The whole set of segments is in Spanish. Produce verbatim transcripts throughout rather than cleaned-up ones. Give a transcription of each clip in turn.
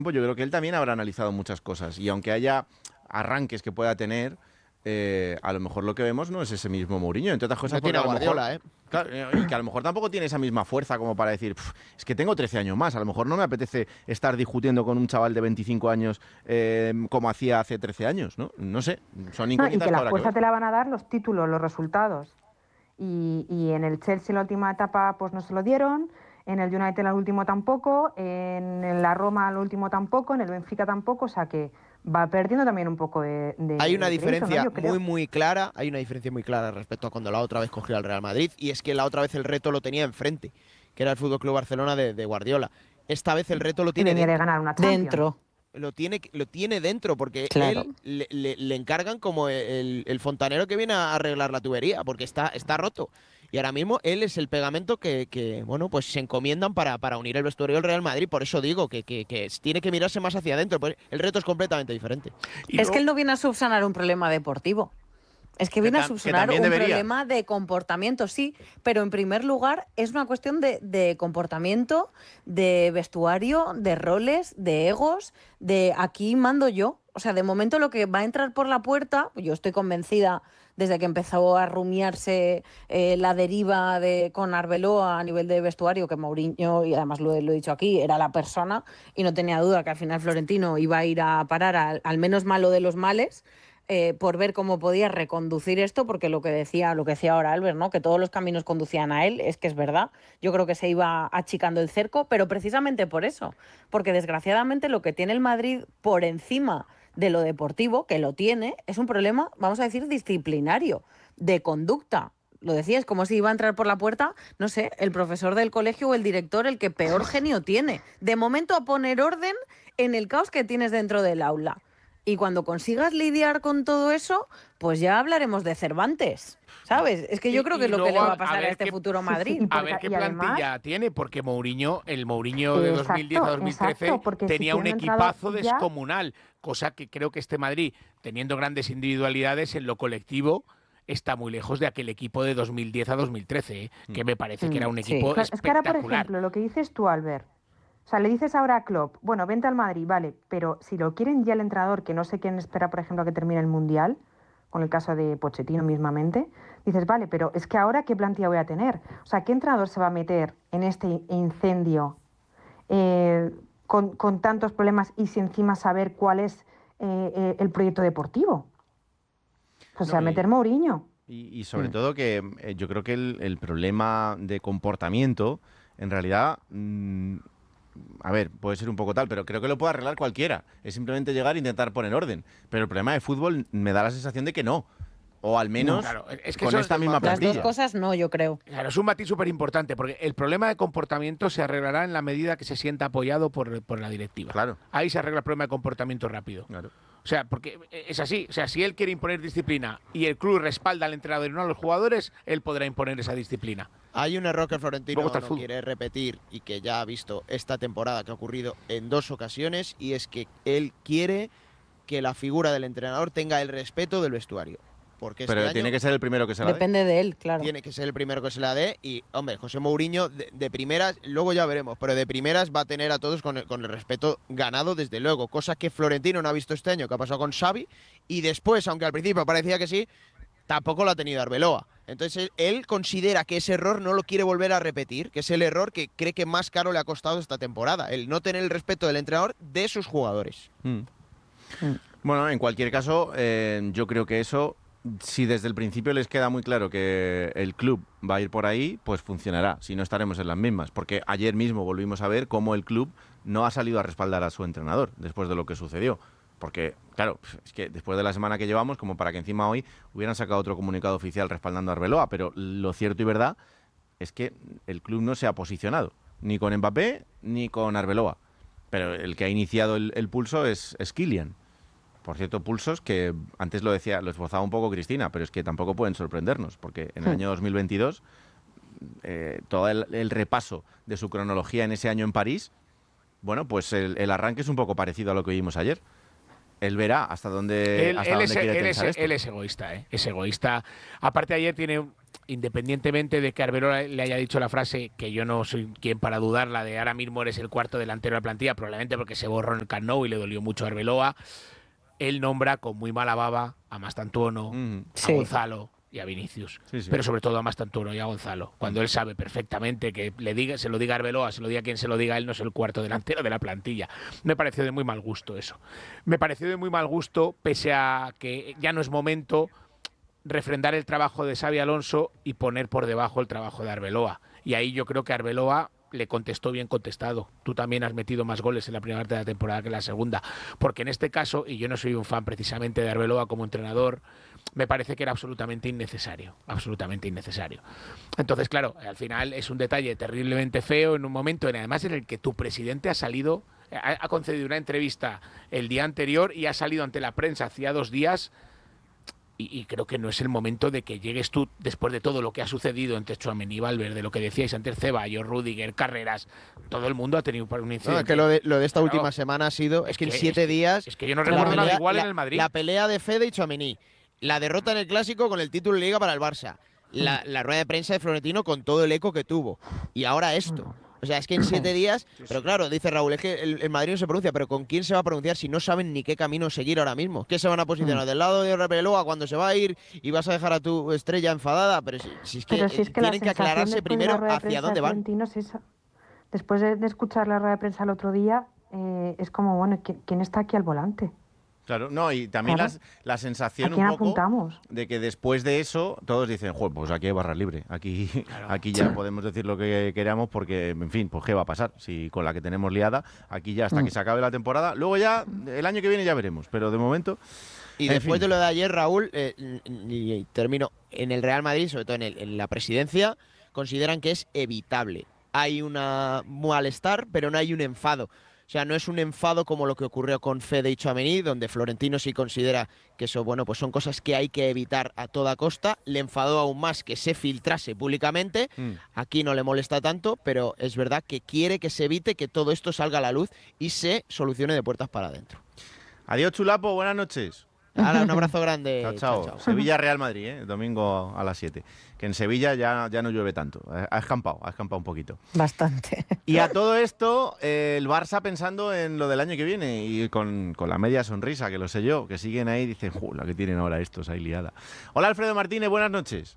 Pues yo creo que él también habrá analizado muchas cosas y aunque haya arranques que pueda tener, eh, a lo mejor lo que vemos no es ese mismo Mourinho, entre otras cosas No porque tiene a a lo mejor, Guardiola, ¿eh? claro, y que a lo mejor tampoco tiene esa misma fuerza como para decir, es que tengo trece años más, a lo mejor no me apetece estar discutiendo con un chaval de veinticinco años eh, como hacía hace trece años, ¿no? No sé, son No, y incógnitas que que la habrá que fuerza ver. te la van a dar los títulos, los resultados. Y, y en el Chelsea en la última etapa pues no se lo dieron, en el United en el último tampoco, en la Roma en el último tampoco, en el Benfica tampoco, o sea que va perdiendo también un poco de, de, Hay una de crédito, ¿no? diferencia Yo creo. muy, muy clara, hay una diferencia muy clara respecto a cuando la otra vez cogió al Real Madrid, y es que la otra vez el reto lo tenía enfrente, que era el Fútbol Club Barcelona de, de Guardiola. Esta vez el reto lo Y tiene venía de dentro. ganar una Champions. Dentro. Lo tiene, lo tiene dentro, porque Claro. él le, le- le encargan como el, el fontanero que viene a arreglar la tubería, porque está, está roto. Y ahora mismo él es el pegamento que, que, bueno, pues se encomiendan para, para unir el vestuario del Real Madrid. Por eso digo que, que- que tiene que mirarse más hacia adentro. Pues el reto es completamente diferente. Y Es luego- que él no viene a subsanar un problema deportivo. Es que viene Que a tam- que subsanar también un debería. problema de comportamiento, sí, pero en primer lugar es una cuestión de, de comportamiento, de vestuario, de roles, de egos, de aquí mando yo. O sea, de momento lo que va a entrar por la puerta, yo estoy convencida desde que empezó a rumiarse eh, la deriva de con Arbeloa a nivel de vestuario, que Mourinho, y además lo, he- lo he dicho aquí, era la persona, y no tenía duda que al final Florentino iba a ir a parar al, al menos malo de los males, eh, por ver cómo podía reconducir esto, porque lo que decía, lo que decía ahora Albert, ¿no? Que todos los caminos conducían a él, es que es verdad. Yo creo que se iba achicando el cerco, pero precisamente por eso, porque desgraciadamente lo que tiene el Madrid por encima de lo deportivo, que lo tiene, es un problema, vamos a decir, disciplinario, de conducta. Lo decía, es como si iba a entrar por la puerta, no sé, el profesor del colegio o el director, el que peor genio tiene. De momento a poner orden en el caos que tienes dentro del aula. Y cuando consigas lidiar con todo eso, pues ya hablaremos de Cervantes, ¿sabes? Es que yo Y- creo y que es lo que le luego va a- a pasar a a, ver este qué- futuro Sí, sí, Madrid. y A porque- ver qué y además- plantilla tiene, porque Mourinho, el Mourinho de Exacto, dos mil diez a dos mil trece exacto, porque si tenía un tiene un entrenador equipazo ya- descomunal, cosa que creo que este Madrid, teniendo grandes individualidades en lo colectivo, está muy lejos de aquel equipo de dos mil diez a dos mil trece, ¿eh? que me parece que era un Sí. equipo Claro, es que ahora, por espectacular. ejemplo, lo que dices tú, Albert, o sea, le dices ahora a Klopp, bueno, vente al Madrid, vale, pero si lo quieren ya el entrenador, que no sé quién espera, por ejemplo, a que termine el Mundial, con el caso de Pochettino mismamente, dices, vale, pero es que ahora, ¿qué plantilla voy a tener? O sea, ¿qué entrenador se va a meter en este incendio eh, con, con tantos problemas y si encima saber cuál es eh, eh, el proyecto deportivo? Pues se va a No, y- meter Mourinho. Y, y sobre Mm. todo que eh, yo creo que el, el problema de comportamiento, en realidad, mm, a ver, puede ser un poco tal, pero creo que lo puede arreglar cualquiera. Es simplemente llegar e intentar poner orden. Pero el problema de fútbol me da la sensación de que no. O al menos Claro, es que con eso esta es- misma Las plantilla. dos cosas no, yo creo. Claro, es un matiz súper importante, porque el problema de comportamiento se arreglará en la medida que se sienta apoyado por, por la directiva. Claro. Ahí se arregla el problema de comportamiento rápido. Claro. O sea, porque es así. O sea, si él quiere imponer disciplina y el club respalda al entrenador y no a los jugadores, él podrá imponer esa disciplina. Hay un error que el Florentino Luego está el no fútbol. quiere repetir y que ya ha visto esta temporada que ha ocurrido en dos ocasiones, y es que él quiere que la figura del entrenador tenga el respeto del vestuario. Porque este Pero año tiene que ser el primero que se la dé. Depende de él, claro. tiene que ser el primero que se la dé. Y, hombre, José Mourinho, de, de primeras, luego ya veremos, pero de primeras va a tener a todos con el, con el respeto ganado, desde luego. Cosa que Florentino no ha visto este año, que ha pasado con Xavi. Y después, aunque al principio parecía que sí, tampoco lo ha tenido Arbeloa. Entonces, él, él considera que ese error no lo quiere volver a repetir, que es el error que cree que más caro le ha costado esta temporada. El no tener el respeto del entrenador de sus jugadores. Mm. Bueno, en cualquier caso, eh, yo creo que eso, si desde el principio les queda muy claro que el club va a ir por ahí, pues funcionará. Si no, estaremos en las mismas. Porque ayer mismo volvimos a ver cómo el club no ha salido a respaldar a su entrenador después de lo que sucedió. Porque, claro, es que después de la semana que llevamos, como para que encima hoy hubieran sacado otro comunicado oficial respaldando a Arbeloa, pero lo cierto y verdad es que el club no se ha posicionado, ni con Mbappé ni con Arbeloa. Pero el que ha iniciado el, el pulso es, es Kylian. Por cierto, pulsos que antes lo decía, lo esbozaba un poco Cristina, pero es que tampoco pueden sorprendernos, porque en el Hmm. año dos mil veintidós, eh, todo el, el repaso de su cronología en ese año en París, bueno, pues el, el arranque es un poco parecido a lo que vimos ayer. él verá hasta dónde, Él, hasta él dónde es, quiere él es- tensar esto. él es egoísta, ¿eh? Es egoísta. Aparte ayer tiene, independientemente de que Arbeloa le haya dicho la frase, que yo no soy quien para dudarla, de ahora mismo eres el cuarto delantero de la plantilla, probablemente porque se borró en el Camp Nou y le dolió mucho a Arbeloa, él nombra con muy mala baba a Mastantuono, Mm. Sí. a Gonzalo y a Vinicius, Sí, sí. pero sobre todo a Mastantuono y a Gonzalo, cuando él sabe perfectamente que le diga, se lo diga a Arbeloa, se lo diga quien se lo diga, él no es el cuarto delantero de la plantilla. Me pareció de muy mal gusto eso. Me pareció de muy mal gusto, pese a que ya no es momento refrendar el trabajo de Xabi Alonso y poner por debajo el trabajo de Arbeloa. Y ahí yo creo que Arbeloa le contestó bien contestado. Tú también has metido más goles en la primera parte de la temporada que en la segunda. Porque en este caso, y yo no soy un fan precisamente de Arbeloa como entrenador, me parece que era absolutamente innecesario. Absolutamente innecesario. Entonces, claro, al final es un detalle terriblemente feo en un momento en además en el que tu presidente ha salido, ha, ha concedido una entrevista el día anterior y ha salido ante la prensa hacía dos días. Y, y creo que no es el momento de que llegues tú, después de todo lo que ha sucedido entre Tchouaméni y Valverde, lo que decíais antes, Ceballos, Rudiger, Carreras, todo el mundo ha tenido un incidente. No, es que lo de, lo de esta Claro. última semana ha sido, es, Es que, en que- siete es que- días... es que yo no la recuerdo nada pelea- igual en la- el Madrid. La pelea de Fede y Tchouaméni, la derrota en el Clásico con el título de Liga para el Barça, Mm. la, la rueda de prensa de Florentino con todo el eco que tuvo, y ahora esto. O sea, es que en siete días... Pero claro, dice Raúl, es que el, el Madrid no se pronuncia, pero ¿con quién se va a pronunciar si no saben ni qué camino seguir ahora mismo? ¿Qué se van a posicionar? ¿Del lado de Arbeloa cuando se va a ir y vas a dejar a tu estrella enfadada? Pero si, si es que, Pero si es eh, que la tienen que sensación aclararse después de la primero rueda de hacia prensa dónde de van. Florentino es esa. Después de, de escuchar la rueda de prensa el otro día, eh, es como, bueno, ¿qui- ¿quién está aquí al volante? Claro, no, y también Claro. las- la sensación ¿A quién un poco apuntamos? de que después de eso todos dicen, joder, pues aquí hay barra libre, aquí, aquí ya podemos decir lo que queramos porque, en fin, pues qué va a pasar si con la que tenemos liada, aquí ya hasta Mm. que se acabe la temporada, luego ya el año que viene ya veremos, pero de momento... Y en después fin. de lo de ayer, Raúl, eh, y, y termino, en el Real Madrid, sobre todo en, el- en la presidencia, consideran que es evitable. Hay un malestar, pero no hay un enfado. O sea, no es un enfado como lo que ocurrió con Fede y Tchouaméni, donde Florentino sí considera que eso, bueno, pues son cosas que hay que evitar a toda costa. Le enfadó aún más que se filtrase públicamente. Mm. Aquí no le molesta tanto, pero es verdad que quiere que se evite que todo esto salga a la luz y se solucione de puertas para adentro. Adiós, Chulapo, buenas noches. Ahora, un abrazo grande. Chao, chao. Chao, chao. Sevilla-Real Madrid, ¿eh? Domingo a las siete. Que en Sevilla ya, ya no llueve tanto. Ha escampado, ha escampado un poquito. Bastante. Y a todo esto, eh, el Barça pensando en lo del año que viene y con, con la media sonrisa, que lo sé yo, que siguen ahí y dicen, ¡ju! La que tienen ahora estos ahí liada. Hola, Alfredo Martínez, buenas noches.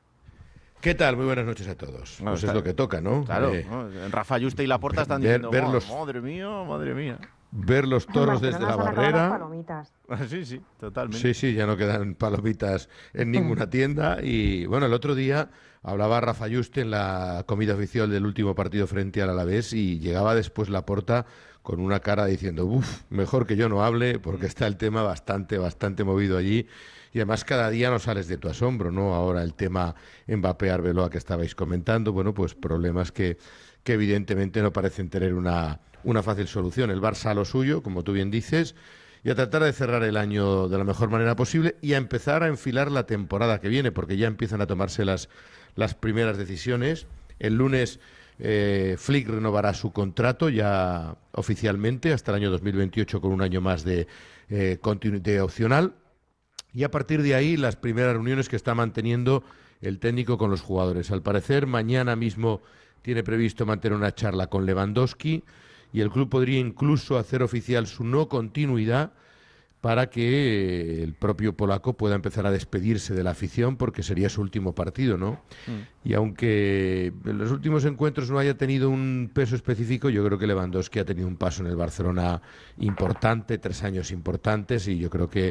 ¿Qué tal? Muy buenas noches a todos. Bueno, pues está- es lo que toca, ¿no? Claro, Eh, ¿no? Rafa Yuste y Laporta están ver- diciendo, ver "Oh, los- madre mía, madre mía". ver los En toros desde Barcelona la se han acabado las barrera. palomitas. Sí, sí, totalmente. Sí, sí, ya no quedan palomitas en ninguna tienda. Y bueno, el otro día hablaba Rafa Yuste en la comida oficial del último partido frente al Alavés y llegaba después Laporta con una cara diciendo, uff, mejor que yo no hable porque está el tema bastante, bastante movido allí. Y además cada día no sales de tu asombro, ¿no? Ahora el tema Mbappé-Arbeloa que estabais comentando, bueno, pues problemas que, que evidentemente no parecen tener una, una fácil solución. El Barça a lo suyo, como tú bien dices, y a tratar de cerrar el año de la mejor manera posible y a empezar a enfilar la temporada que viene, porque ya empiezan a tomarse las, las primeras decisiones. El lunes eh, Flick renovará su contrato ya oficialmente hasta el año dos mil veintiocho con un año más de, eh, continu- de opcional. Y a partir de ahí, las primeras reuniones que está manteniendo el técnico con los jugadores. Al parecer, mañana mismo tiene previsto mantener una charla con Lewandowski y el club podría incluso hacer oficial su no continuidad para que el propio polaco pueda empezar a despedirse de la afición porque sería su último partido, ¿no? Mm. Y aunque en los últimos encuentros no haya tenido un peso específico, yo creo que Lewandowski ha tenido un paso en el Barcelona importante, tres años importantes, y yo creo que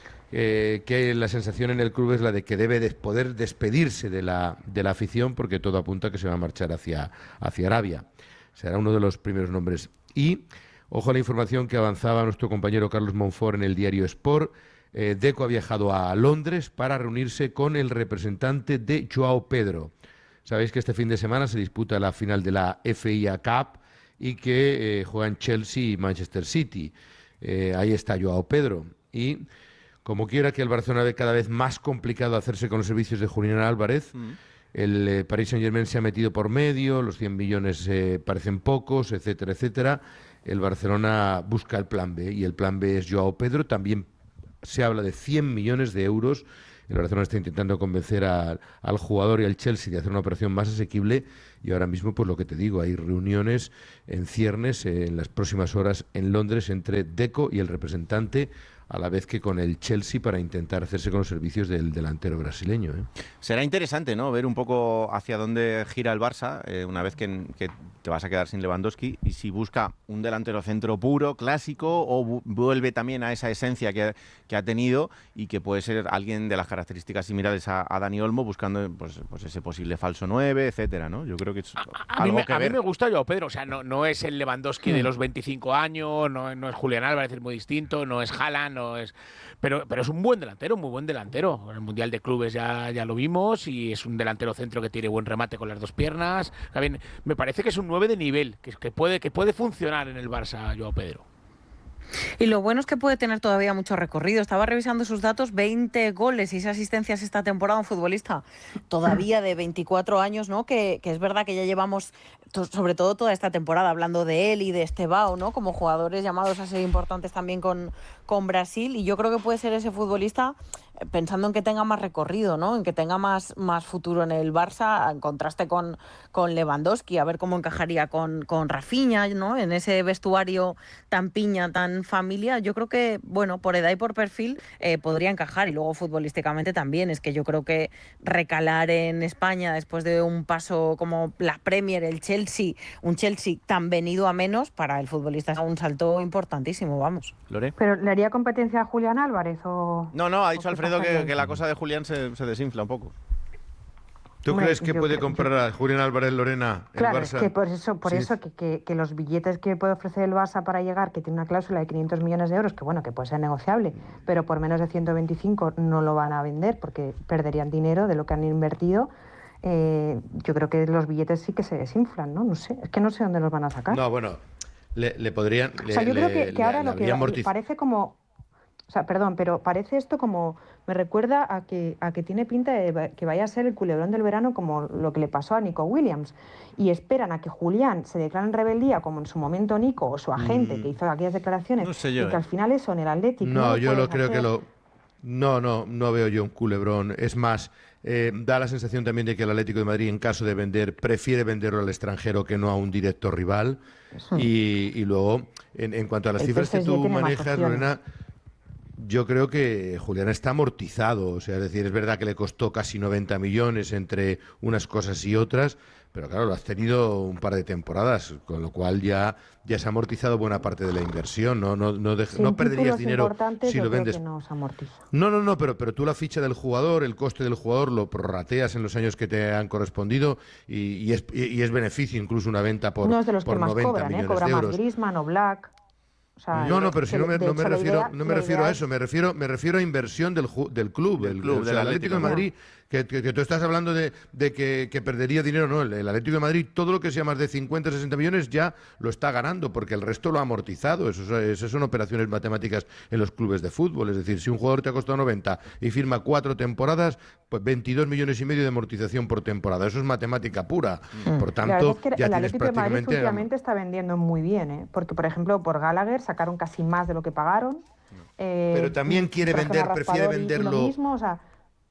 Eh, que la sensación en el club es la de que debe de poder despedirse de la, de la afición porque todo apunta a que se va a marchar hacia, hacia Arabia. Será uno de los primeros nombres. Y, ojo a la información que avanzaba nuestro compañero Carlos Monfort en el diario Sport, eh, Deco ha viajado a Londres para reunirse con el representante de Joao Pedro. Sabéis que este fin de semana se disputa la final de la F I A Cup y que eh, juegan Chelsea y Manchester City. Eh, ahí está Joao Pedro. Y como quiera que el Barcelona ve cada vez más complicado hacerse con los servicios de Julián Álvarez, mm. el eh, Paris Saint-Germain se ha metido por medio, los cien millones eh, parecen pocos, etcétera, etcétera. el Barcelona busca el plan B, y el plan B es Joao Pedro. También se habla de cien millones de euros. El Barcelona está intentando convencer a, al jugador y al Chelsea de hacer una operación más asequible, y ahora mismo, pues lo que te digo, hay reuniones en ciernes eh, en las próximas horas en Londres entre Deco y el representante, a la vez que con el Chelsea, para intentar hacerse con los servicios del delantero brasileño. ¿eh? Será interesante, ¿no?, ver un poco hacia dónde gira el Barça eh, una vez que, que te vas a quedar sin Lewandowski, y si busca un delantero centro puro, clásico, o vuelve también a esa esencia que, que ha tenido, y que puede ser alguien de las características similares a, a Dani Olmo, buscando pues, pues ese posible falso nueve, etcétera, ¿no? Yo creo que es a, a algo mí me, que a ver. mí me gusta Joao Pedro, o sea, no, no es el Lewandowski mm. de los veinticinco años, no, no es Julián Álvarez, es muy distinto, no es Haaland, no es... Pero, pero es un buen delantero, muy buen delantero. En el Mundial de Clubes ya, ya lo vimos, y es un delantero centro que tiene buen remate con las dos piernas. También me parece que es un nueve de nivel, que, que, puede, que puede funcionar en el Barça, Joao Pedro. Y lo bueno es que puede tener todavía mucho recorrido. Estaba revisando sus datos, veinte goles y seis asistencias esta temporada, un futbolista todavía de veinticuatro años, ¿no? Que, que es verdad que ya llevamos, to, sobre todo toda esta temporada, hablando de él y de Estevao, ¿no? Como jugadores llamados a ser importantes también con, con Brasil, y yo creo que puede ser ese futbolista, pensando en que tenga más recorrido, ¿no? En que tenga más, más futuro en el Barça, en contraste con, con Lewandowski, a ver cómo encajaría con, con Rafinha, ¿no? En ese vestuario tan piña, tan familia. Yo creo que, bueno, por edad y por perfil eh, podría encajar, y luego futbolísticamente también. Es que yo creo que recalar en España después de un paso como la Premier, el Chelsea, un Chelsea tan venido a menos, para el futbolista es un salto importantísimo, vamos. ¿Lore? ¿Pero le haría competencia a Julián Álvarez o...? No, no, ha dicho Alfredo que, que la cosa de Julián se, se desinfla un poco. ¿Tú Hombre, crees que puede creo, comprar yo... a Julián Álvarez Lorena el claro, Barça? Es que por eso, por sí. eso que, que, que los billetes que puede ofrecer el Barça para llegar, que tiene una cláusula de quinientos millones de euros, que bueno, que puede ser negociable, pero por menos de ciento veinticinco no lo van a vender porque perderían dinero de lo que han invertido. Eh, yo creo que los billetes sí que se desinflan, ¿no? No sé, es que no sé dónde los van a sacar. No, bueno, le, le podrían... O sea, yo le, creo que, que le, ahora le lo que amortiz... parece como... O sea, perdón, pero parece esto como... Me recuerda a que, a que tiene pinta de que vaya a ser el culebrón del verano, como lo que le pasó a Nico Williams. Y esperan a que Julián se declare en rebeldía, como en su momento Nico o su agente, mm. que hizo aquellas declaraciones, no sé yo, y que eh. al final eso en el Atlético... No, no yo lo creo hacer. que lo... No, no, no veo yo un culebrón. Es más, eh, da la sensación también de que el Atlético de Madrid, en caso de vender, prefiere venderlo al extranjero que no a un directo rival. Sí. Y, y luego, en, en cuanto a las el cifras P S G que tú manejas, Lorena... Yo creo que Julián está amortizado, o sea, es decir, es verdad que le costó casi noventa millones entre unas cosas y otras, pero claro, lo has tenido un par de temporadas, con lo cual ya, ya se ha amortizado buena parte de la inversión, no, no, no, de, no perderías dinero si lo vendes. No, se amortiza. no, no, no, pero, pero tú la ficha del jugador, el coste del jugador, lo prorrateas en los años que te han correspondido y, y, es, y, y es beneficio incluso una venta por, no es de los por que más noventa cobran, millones ¿eh? Cobra de euros. Más Griezmann o Black. O sea, no, no, pero si no me, no me refiero, idea, no me refiero a eso, me refiero, me refiero a inversión del, del club, del el, club, o sea, del el Atlético de Madrid, que, que, que tú estás hablando de, de que, que perdería dinero, no, el, el Atlético de Madrid, todo lo que sea más de cincuenta, sesenta millones ya lo está ganando, porque el resto lo ha amortizado, eso, eso son operaciones matemáticas en los clubes de fútbol, es decir, si un jugador te ha costado noventa y firma cuatro temporadas, pues veintidós millones y medio de amortización por temporada, eso es matemática pura, mm. por tanto, es que ya el tienes Atlético de Madrid prácticamente... últimamente está vendiendo muy bien, ¿eh? Porque, por ejemplo, por Gallagher sacaron casi más de lo que pagaron. Eh, pero también quiere vender, prefiere venderlo... Lo mismo, o sea,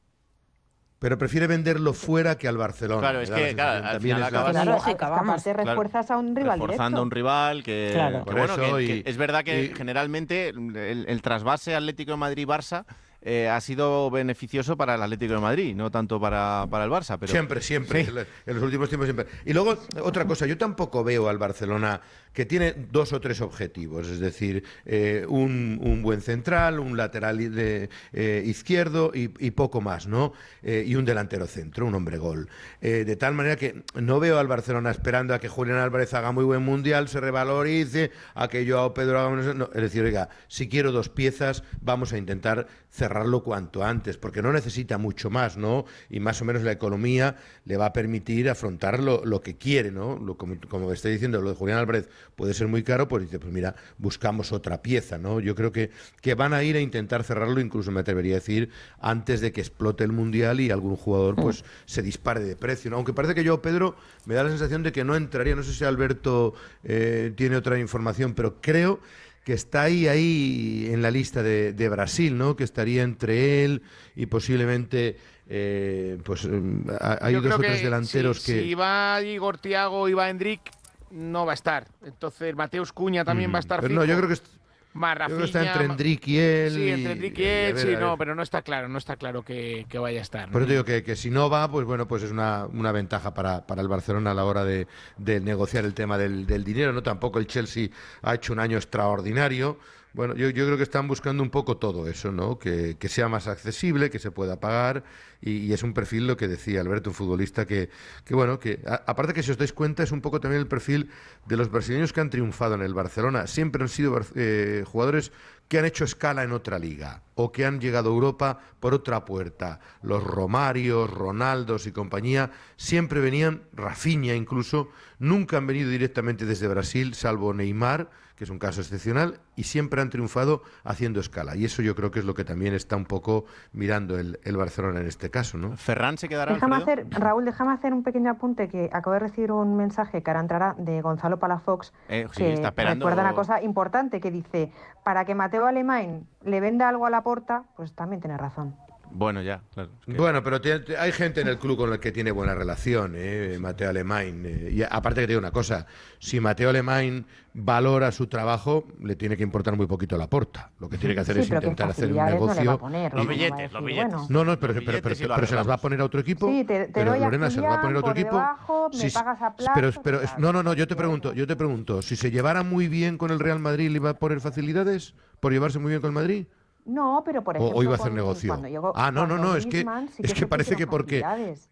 pero prefiere venderlo fuera que al Barcelona. Claro, es que claro, al final es acabas la lógica, vamos. Aparte refuerzas claro, a un rival reforzando directo. a un rival que, claro. que bueno, que, y, que es verdad que y, generalmente el, el trasvase Atlético de Madrid-Barça eh, ha sido beneficioso para el Atlético de Madrid, no tanto para, para el Barça. Pero... Siempre, siempre, sí. En los últimos tiempos siempre. Y luego, otra cosa, yo tampoco veo al Barcelona que tiene dos o tres objetivos, es decir, eh, un, un buen central, un lateral de, eh, izquierdo y, y poco más, ¿no? Eh, y un delantero centro, un hombre gol. Eh, de tal manera que no veo al Barcelona esperando a que Julián Álvarez haga muy buen mundial, se revalorice, a que Joao Pedro haga... No, es decir, oiga, si quiero dos piezas, vamos a intentar cerrarlo cuanto antes, porque no necesita mucho más, ¿no? Y más o menos la economía le va a permitir afrontar lo, lo que quiere, ¿no? Lo, como, como estoy diciendo, lo de Julián Álvarez puede ser muy caro, pues dice, pues mira, buscamos otra pieza, ¿no? Yo creo que, que van a ir a intentar cerrarlo, incluso me atrevería a decir, antes de que explote el Mundial y algún jugador pues mm. se dispare de precio, ¿no? Aunque parece que yo, Pedro, me da la sensación de que no entraría, no sé si Alberto eh, tiene otra información, pero creo que está ahí, ahí en la lista de, de Brasil, ¿no? Que estaría entre él y posiblemente, eh, pues hay Yo dos o que tres delanteros si, que... Si va Igor Thiago y va Endrick, no va a estar. Entonces Mateus Cuña también mm, va a estar pero fijo. No, yo creo que... Más Rafinha, Creo que está entre Endrick y él. Sí, entre Endrick y y, él, ver, sí, no, pero no está claro, no está claro que, que vaya a estar. ¿no? Pero te digo que, que si no va, pues bueno, pues es una, una ventaja para, para el Barcelona a la hora de, de negociar el tema del, del dinero, ¿no? Tampoco el Chelsea ha hecho un año extraordinario. Bueno, yo, yo creo que están buscando un poco todo eso, ¿no? Que, que sea más accesible, que se pueda pagar, y, y es un perfil, lo que decía Alberto, un futbolista que, que bueno, que a, aparte que si os dais cuenta es un poco también el perfil de los brasileños que han triunfado en el Barcelona. Siempre han sido eh, jugadores que han hecho escala en otra liga o que han llegado a Europa por otra puerta. Los Romarios, Ronaldos y compañía siempre venían, Rafinha incluso, nunca han venido directamente desde Brasil, salvo Neymar, que es un caso excepcional, y siempre han triunfado haciendo escala. Y eso yo creo que es lo que también está un poco mirando el, el Barcelona en este caso, ¿no? ¿Ferran se quedará, déjame Alfredo? hacer, Raúl, déjame hacer un pequeño apunte, que acabo de recibir un mensaje que ahora entrará de Gonzalo Palafox, eh, sí, que está esperando... recuerda una cosa importante, que dice, para que Mateo Alemán le venda algo a Laporta, pues también tiene razón. Bueno, ya, claro. Es que... Bueno, pero te, te, hay gente en el club con el que tiene buena relación, ¿eh? Mateo Alemán. Eh, y aparte que te digo una cosa, si Mateo Alemán valora su trabajo, le tiene que importar muy poquito Laporta. Lo que tiene que hacer sí, es intentar hacer un negocio. No poner, los no billetes, decir, los billetes. Bueno. No, no, pero, pero, pero, pero, si pero se las va a poner a otro equipo. Sí, te, te pero doy Lorena, a se las va a poner a otro por equipo. Debajo, me Sí, pagas a plazo, pero, pero, total, no, no, no, yo te no pregunto, quiero. yo te pregunto, si se llevara muy bien con el Real Madrid, ¿le iba a poner facilidades por llevarse muy bien con el Madrid? No, pero por ejemplo, o, o iba a hacer con, negocio. llegó, Ah, no, no, no, es que, Griezmann, sí es que parece que porque...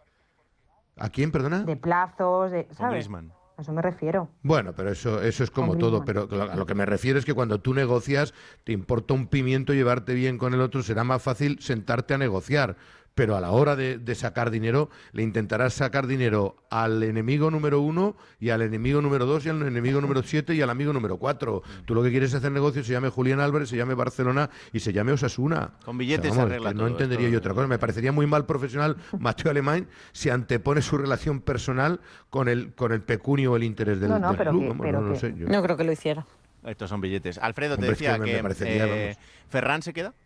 ¿A quién, perdona? De plazos, de, Con ¿sabes? Griezmann. A eso me refiero. Bueno, pero eso, eso es como Con todo, Griezmann. pero a lo que me refiero es que cuando tú negocias, te importa un pimiento llevarte bien con el otro, será más fácil sentarte a negociar. Pero a la hora de, de sacar dinero, le intentarás sacar dinero al enemigo número uno y al enemigo número dos y al enemigo número siete y al amigo número cuatro. Tú lo que quieres es hacer negocio, se llame Julián Álvarez, se llame Barcelona y se llame Osasuna. Con billetes o sea, vamos, se arregla que todo. No entendería esto, yo otra cosa. Me parecería muy mal profesional Mateo Alemán si antepone su relación personal con el, con el pecunio o el interés del, No, no, del pero club. que- Vamos, pero no, no que- sé, yo- No creo que lo hiciera. Estos son billetes. Alfredo, te Hombre, es que decía me- me que, parecería, eh, vamos. ¿Ferran se queda?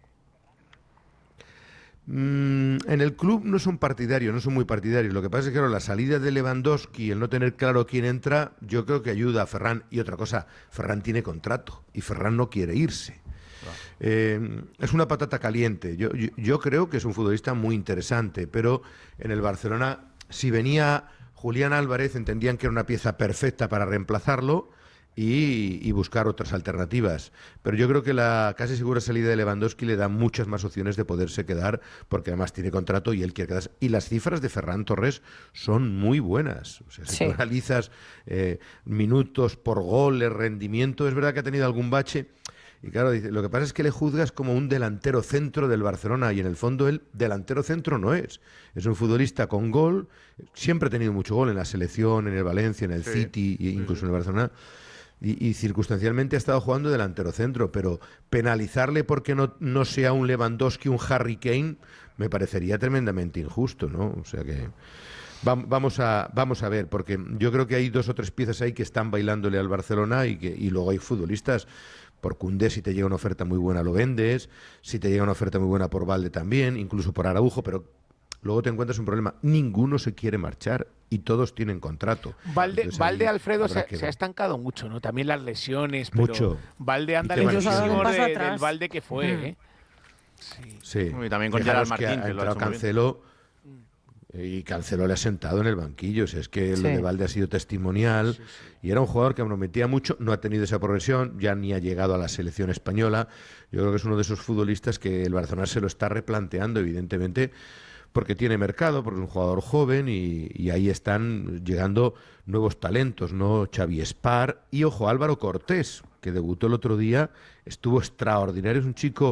Mm, en el club no son partidarios, no son muy partidarios. Lo que pasa es que claro, la salida de Lewandowski, el no tener claro quién entra, yo creo que ayuda a Ferran. Y otra cosa, Ferran tiene contrato y Ferran no quiere irse. Eh, es una patata caliente. Yo, yo, yo creo que es un futbolista muy interesante, pero en el Barcelona, si venía Julián Álvarez, entendían que era una pieza perfecta para reemplazarlo y, y buscar otras alternativas. Pero yo creo que la casi segura salida de Lewandowski le da muchas más opciones de poderse quedar, porque además tiene contrato y él quiere quedarse. Y las cifras de Ferran Torres son muy buenas. O sea, si Sí. tú analizas eh, minutos por goles, rendimiento, es verdad que ha tenido algún bache. Y claro, dice, lo que pasa es que le juzgas como un delantero centro del Barcelona y en el fondo él delantero centro no es. Es un futbolista con gol, siempre ha tenido mucho gol en la selección, en el Valencia, en el Sí, City e incluso sí, sí. en el Barcelona. Y, y circunstancialmente ha estado jugando delantero centro, pero penalizarle porque no, no sea un Lewandowski, un Harry Kane, me parecería tremendamente injusto, ¿no? O sea que va- vamos a, vamos a ver, porque yo creo que hay dos o tres piezas ahí que están bailándole al Barcelona y, que, y luego hay futbolistas. Por Koundé, si te llega una oferta muy buena lo vendes, si te llega una oferta muy buena por Valde también, incluso por Araujo, pero luego te encuentras un problema. Ninguno se quiere marchar y todos tienen contrato. Valde, Entonces, Valde ahí Alfredo, habrá se, que se ha ver. estancado mucho, ¿no? También las lesiones, pero Mucho. Valde anda Y qué lejísimo lesiones. Un paso de- atrás. del Valde que fue, Mm. ¿eh? Sí. Y también con Fijaros Gerard que Martín, ha que lo ha entrado hecho muy bien. Cancelo y Cancelo le ha sentado en el banquillo. O sea, es que Sí. lo de Valde ha sido testimonial y era un jugador que prometía mucho, no ha tenido esa progresión, ya ni ha llegado a la selección española. Yo creo que es uno de esos futbolistas que el Barcelona se lo está replanteando, evidentemente, porque tiene mercado, porque es un jugador joven y, y ahí están llegando nuevos talentos, ¿no? Xavi Espar y, ojo, Álvaro Cortés, que debutó el otro día, estuvo extraordinario, es un chico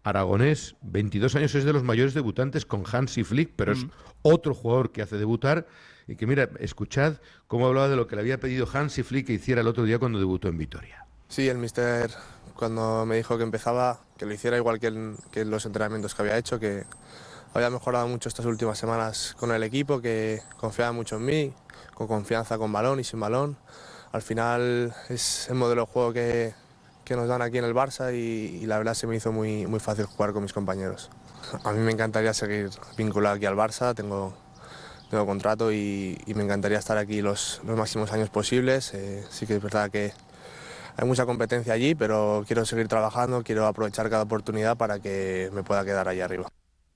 aragonés, veintidós años, es de los mayores debutantes con Hansi Flick, pero mm. es otro jugador que hace debutar y que, mira, escuchad cómo hablaba de lo que le había pedido Hansi Flick que hiciera el otro día cuando debutó en Vitoria. Sí, el míster cuando me dijo que empezaba, que lo hiciera igual que en, que en los entrenamientos que había hecho, que había mejorado mucho estas últimas semanas con el equipo, que confiaba mucho en mí, con confianza con balón y sin balón. Al final es el modelo de juego que, que nos dan aquí en el Barça y, y la verdad se me hizo muy, muy fácil jugar con mis compañeros. A mí me encantaría seguir vinculado aquí al Barça, tengo, tengo contrato y, y me encantaría estar aquí los, los máximos años posibles. Eh, sí que es verdad que hay mucha competencia allí, pero quiero seguir trabajando, quiero aprovechar cada oportunidad para que me pueda quedar allí arriba.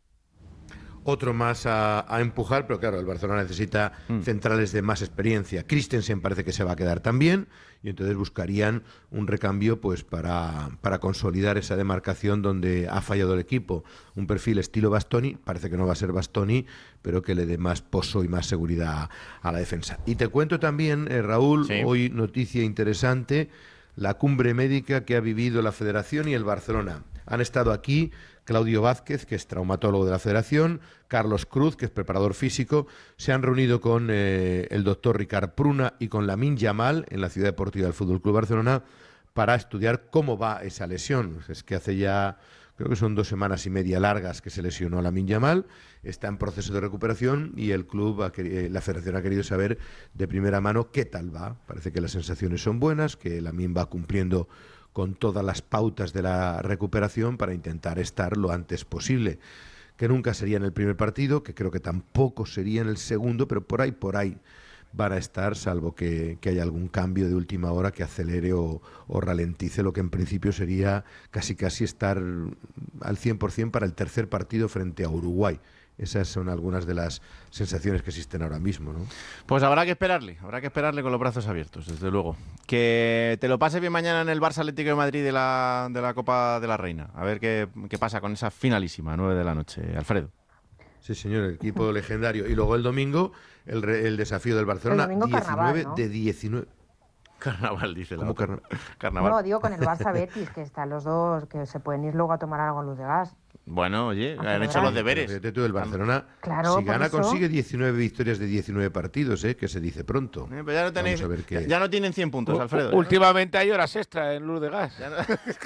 Otro más a, a empujar, pero claro, el Barcelona necesita mm. centrales de más experiencia. Christensen parece que se va a quedar también y entonces buscarían un recambio pues para, para consolidar esa demarcación donde ha fallado el equipo. Un perfil estilo Bastoni, parece que no va a ser Bastoni, pero que le dé más pozo y más seguridad a, a la defensa. Y te cuento también, eh, Raúl, sí. hoy noticia interesante, la cumbre médica que ha vivido la Federación y el Barcelona. Han estado aquí Claudio Vázquez, que es traumatólogo de la Federación, Carlos Cruz, que es preparador físico, se han reunido con eh, el doctor Ricard Pruna y con Lamine Yamal en la Ciudad Deportiva del Fútbol Club Barcelona para estudiar cómo va esa lesión. Es que hace ya, creo que son dos semanas y media largas que se lesionó Lamine Yamal, está en proceso de recuperación y el club, ha querido, la Federación ha querido saber de primera mano qué tal va. Parece que las sensaciones son buenas, que Lamine va cumpliendo con todas las pautas de la recuperación para intentar estar lo antes posible, que nunca sería en el primer partido, que creo que tampoco sería en el segundo, pero por ahí, por ahí van a estar, salvo que, que haya algún cambio de última hora que acelere o, o ralentice lo que en principio sería casi casi estar al cien por ciento para el tercer partido frente a Uruguay. Esas son algunas de las sensaciones que existen ahora mismo, ¿no? Pues habrá que esperarle, habrá que esperarle con los brazos abiertos, desde luego. Que te lo pase bien mañana en el Barça Atlético de Madrid de la, de la Copa de la Reina. A ver qué, qué pasa con esa finalísima, nueve de la noche. Alfredo. Sí, señor, el equipo legendario. Y luego el domingo, el, el desafío del Barcelona, el domingo diecinueve carnaval, ¿no? de diecinueve. Carnaval, dice la ¿Cómo otra. carna- Carnaval. No, digo con el Barça Betis, que están los dos, que se pueden ir luego a tomar algo en Luz de Gas. Bueno, oye, Aunque han no hecho los verás. deberes. Fíjate tú, el Barcelona, Claro, si por gana, eso. consigue diecinueve victorias de diecinueve partidos, ¿eh? Que se dice pronto. Eh, pero ya no tenéis, Vamos a ver qué- ya, ya no tienen cien puntos, Alfredo. ¿eh? Últimamente hay horas extra en Luz de Gas. Ya no,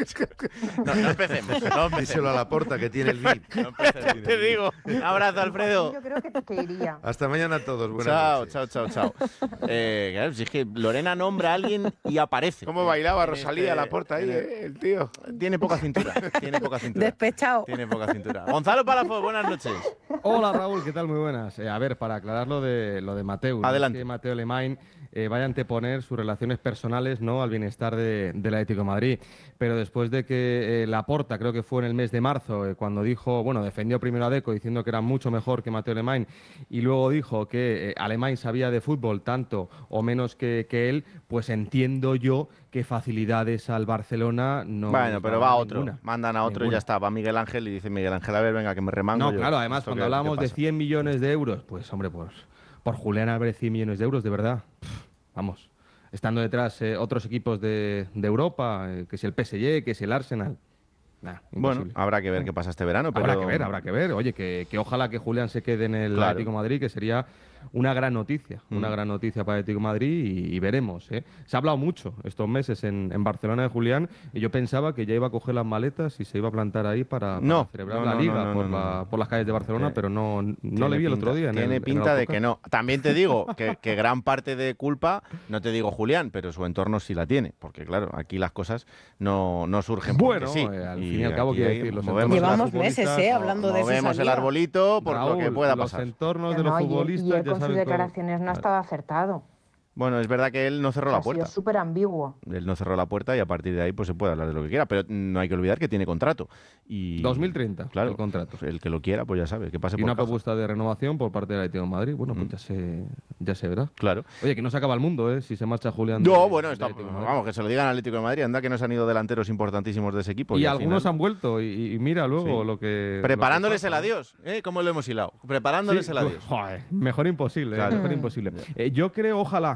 no, no empecemos, no empecemos. Díselo a la Porta que tiene el V I P. No empecemos. Te digo. Un abrazo, Alfredo. Yo creo que, que iría. Hasta mañana a todos. Buenas Chao, noches. chao, chao, chao. Eh, claro, si es que Lorena nombra a alguien y aparece. ¿Cómo bailaba En Rosalía este- a la puerta ahí, en el- eh, el tío? Tiene poca cintura. Tiene poca cintura. Despechado. Tiene poca cintura. Gonzalo Palafox, buenas noches. Hola Raúl, ¿qué tal? Muy buenas. Eh, a ver, para aclarar lo de, lo de Mateu, no Adelante. es que Mateu Alemany eh, vaya a anteponer sus relaciones personales, ¿no?, al bienestar de, del Atlético de Madrid. Pero después de que eh, Laporta, creo que fue en el mes de marzo, eh, cuando dijo, bueno, defendió primero a Deco diciendo que era mucho mejor que Mateu Alemany y luego dijo que eh, Alemany sabía de fútbol tanto o menos que, que él, pues entiendo yo que facilidades al Barcelona no. Bueno, les pero va a va dar otro. ninguna. Mandan a otro y Ninguna. ya está. Va Miguel Ángel y dice Miguel Ángel, a ver, venga, que me remango. No, yo. claro, además, ¿Esto cuando qué- hablamos qué de pasa? cien millones de euros, pues hombre, pues por Julián Álvarez cien millones de euros, de verdad. Pff, vamos, estando detrás eh, otros equipos de, de Europa, eh, que es el P S G, que es el Arsenal. Nah, Bueno, imposible. habrá que ver qué pasa este verano. Pero... Habrá que ver, habrá que ver. Oye, que, que ojalá que Julián se quede en el Claro. Atlético de Madrid, que sería una gran noticia, Mm. una gran noticia para el Atlético de Madrid y, y veremos. ¿eh? Se ha hablado mucho estos meses en, en Barcelona de Julián y yo pensaba que ya iba a coger las maletas y se iba a plantar ahí para, para No, celebrar no, la no, Liga no, no, por, no, la- no. por las calles de Barcelona, Tiene- pero no, no Tiene le vi el pinta- otro día. En Tiene el- en el pinta de autocar. que no. También te digo que, que gran parte de culpa, no te digo Julián, pero su entorno sí la tiene. Porque claro, aquí las cosas no, no surgen porque Bueno, sí. eh, al fin y al cabo, aquí quiero hay- decir, los movemos entornos de las- los Llevamos meses, futbolistas, ¿eh? no, Hablando de esa movemos el salida. arbolito por lo que Raúl, pueda los pasar. entornos de Pero los no, y él- futbolistas y él ya con sus saben cómo- declaraciones no ha estado acertado. Bueno, es verdad que él no cerró la Ha sido puerta. súper ambiguo. Él no cerró la puerta y a partir de ahí pues se puede hablar de lo que quiera, pero no hay que olvidar que tiene contrato. Y, dos mil treinta, claro, el contrato. pues el que lo quiera, pues ya sabe, que pase Y por una caja. propuesta de renovación por parte del Atlético de Madrid. Bueno, pues Mm. ya se, ya se verá. Claro. Oye, que no se acaba el mundo, ¿eh? Si se marcha Julián. No, de- bueno, del está- Atlético de Madrid. vamos, que se lo digan al Atlético de Madrid. Anda que nos han ido delanteros importantísimos de ese equipo. Y al algunos final- han vuelto y, y mira luego Sí. lo que. Preparándoles lo el que pasa, ¿no? adiós. ¿Eh? ¿Cómo lo hemos hilado? Preparándoles Sí, el adiós. joder, mejor imposible, Claro. mejor imposible. Eh, yo creo, ojalá,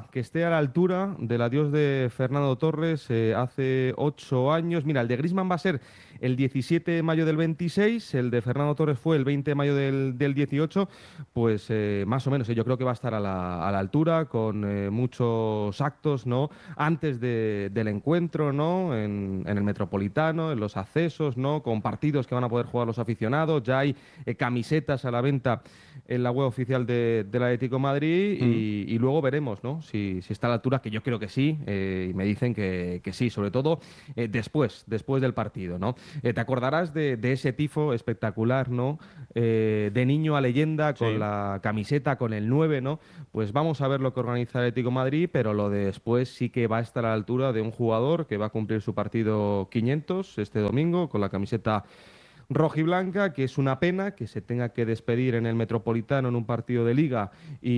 Ojalá que esté a la altura del adiós de Fernando Torres eh, hace ocho años. Mira, el de Griezmann va a ser el diecisiete de mayo del veintiséis, el de Fernando Torres fue el veinte de mayo del, del dieciocho, pues eh, más o menos, eh, yo creo que va a estar a la, a la altura, con eh, muchos actos, ¿no? Antes de, del encuentro, ¿no? En, en el Metropolitano, en los accesos, ¿no? Con partidos que van a poder jugar los aficionados, ya hay eh, camisetas a la venta en la web oficial de, del Atlético de Madrid mm. y, y luego veremos, ¿no? Si, si está a la altura, que yo creo que sí, eh, y me dicen que, que sí, sobre todo eh, después, después del partido, ¿no? Eh, te acordarás de, de ese tifo espectacular, ¿no? Eh, de niño a leyenda, con sí. la camiseta, con el nueve, ¿no? Pues vamos a ver lo que organiza el Atlético de Madrid, pero lo de después sí que va a estar a la altura de un jugador que va a cumplir su partido quinientos este domingo con la camiseta rojiblanca, que es una pena que se tenga que despedir en el Metropolitano en un partido de Liga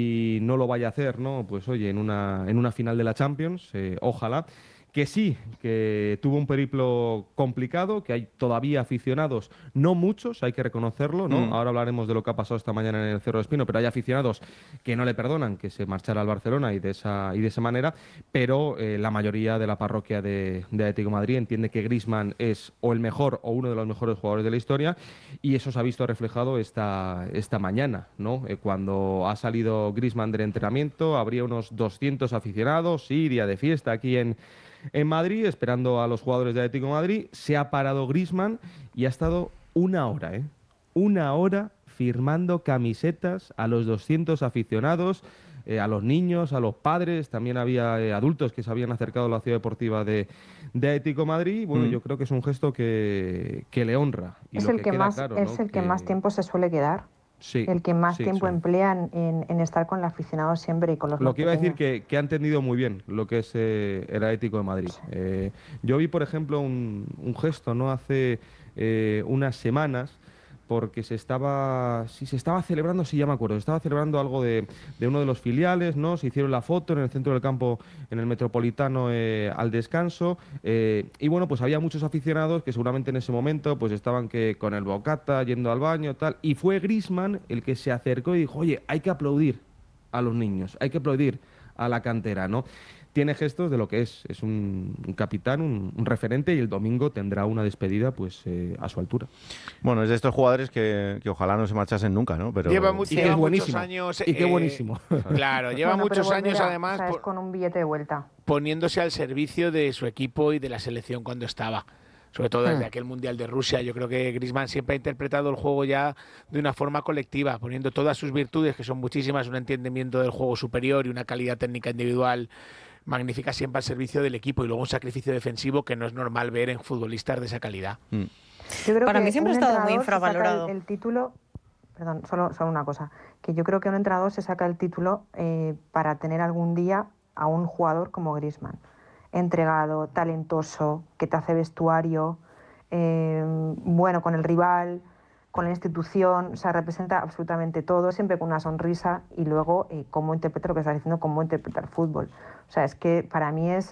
y no lo vaya a hacer, ¿no? Pues oye, en una, en una final de la Champions, eh, ojalá. Que sí, que tuvo un periplo complicado, que hay todavía aficionados, no muchos, hay que reconocerlo, ¿no? Mm. Ahora hablaremos de lo que ha pasado esta mañana en el Cerro de Espino, pero hay aficionados que no le perdonan que se marchara al Barcelona y de esa, y de esa manera, pero eh, la mayoría de la parroquia de, de Atlético de Madrid entiende que Griezmann es o el mejor o uno de los mejores jugadores de la historia, y eso se ha visto reflejado esta, esta mañana, ¿no? Eh, cuando ha salido Griezmann del entrenamiento, habría unos doscientos aficionados, sí, día de fiesta aquí en en Madrid, esperando a los jugadores de Atlético de Madrid. Se ha parado Griezmann y ha estado una hora, ¿eh? Una hora firmando camisetas a los doscientos aficionados, eh, a los niños, a los padres. También había eh, adultos que se habían acercado a la ciudad deportiva de, de Atlético de Madrid. Bueno, mm. yo creo que es un gesto que, que le honra. Y es lo el que, que más, claro, es ¿no? el que, que más tiempo se suele quedar. Sí, el que más sí, tiempo sí. emplea en, en estar con el aficionado siempre y con los Lo que iba a decir pequeños. que, que ha entendido muy bien lo que es eh, el Atlético de Madrid. Sí. Eh, yo vi, por ejemplo, un, un gesto, ¿no? Hace eh, unas semanas, porque se estaba, sí, se estaba celebrando, sí, ya me acuerdo, se estaba celebrando algo de, de uno de los filiales, ¿no? Se hicieron la foto en el centro del campo, en el Metropolitano, eh, al descanso, eh, y bueno, pues había muchos aficionados que seguramente en ese momento pues estaban que con el bocata, yendo al baño, tal, y fue Griezmann el que se acercó y dijo, oye, hay que aplaudir a los niños, hay que aplaudir a la cantera, ¿no? Tiene gestos de lo que es, es un, un capitán, un, un referente, y el domingo tendrá una despedida pues eh, a su altura. Bueno, es de estos jugadores que, que ojalá no se marchasen nunca, ¿no? Pero... Lleva, mu y lleva es muchos años... Y qué eh, buenísimo. Claro, lleva bueno, muchos volverá, años además... O sea, es por, con un billete de vuelta. Poniéndose al servicio de su equipo y de la selección cuando estaba. Sobre todo desde hmm. aquel Mundial de Rusia. Yo creo que Griezmann siempre ha interpretado el juego ya de una forma colectiva, poniendo todas sus virtudes, que son muchísimas, un entendimiento del juego superior y una calidad técnica individual magnífica, siempre al servicio del equipo, y luego un sacrificio defensivo que no es normal ver en futbolistas de esa calidad. Mm. Yo creo Para que mí siempre ha estado muy infravalorado. El, el título, perdón, solo, solo una cosa, que yo creo que un entrenador se saca el título eh, para tener algún día a un jugador como Griezmann, entregado, talentoso, que te hace vestuario, eh, bueno con el rival, con la institución, o sea, representa absolutamente todo, siempre con una sonrisa, y luego eh, cómo interpreta lo que está diciendo, cómo interpreta el fútbol. O sea, es que para mí es